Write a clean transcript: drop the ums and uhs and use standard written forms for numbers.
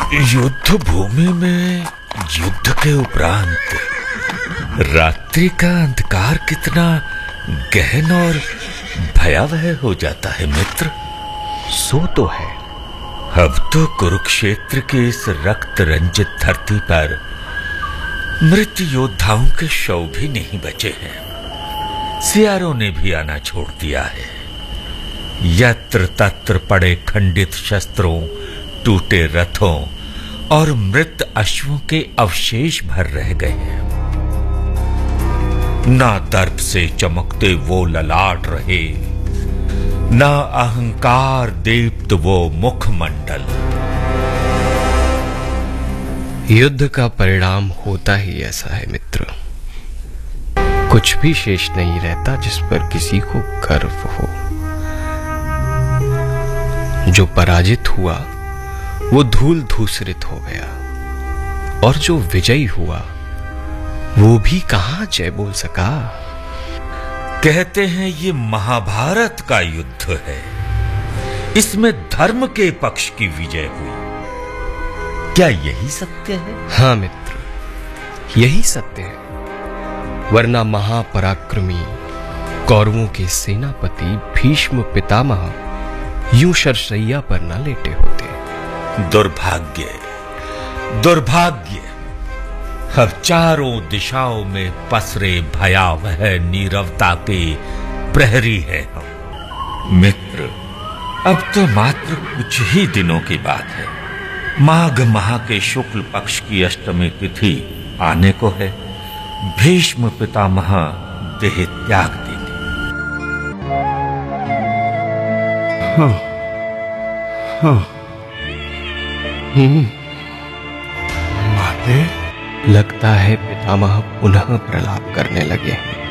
युद्ध भूमि में युद्ध के उपरांत रात्रि का अंधकार कितना गहन और भयावह हो जाता है मित्र। सो तो है। अब तो कुरुक्षेत्र की इस रक्त रंजित धरती पर मृत योद्धाओं के शव भी नहीं बचे हैं। सियारों ने भी आना छोड़ दिया है। यत्र तत्र पड़े खंडित शस्त्रों, टूटे रथों और मृत अश्वों के अवशेष भर रह गए हैं। ना दर्प से चमकते वो ललाट रहे, ना अहंकार दीप्त वो मुखमंडल। युद्ध का परिणाम होता ही ऐसा है मित्र। कुछ भी शेष नहीं रहता जिस पर किसी को गर्व हो। जो पराजित हुआ वो धूल धूसरित हो गया, और जो विजयी हुआ वो भी कहां जय बोल सका। कहते हैं ये महाभारत का युद्ध है, इसमें धर्म के पक्ष की विजय हुई। क्या यही सत्य है? हाँ मित्र, यही सत्य है। वरना महापराक्रमी कौरवों के सेनापति भीष्म पितामह यूं शरशैया पर न लेटे होते। दुर्भाग्य, दुर्भाग्य। अब चारों दिशाओं में पसरे भयावह नीरवता के प्रहरी हैं हम। मित्र, अब तो मात्र कुछ ही दिनों की बात है। माघ माह के शुक्ल पक्ष की अष्टमी तिथि आने को है। भीष्म पितामह देह त्याग देंगे। माते, लगता है पितामह पुनः प्रलाप करने लगे हैं।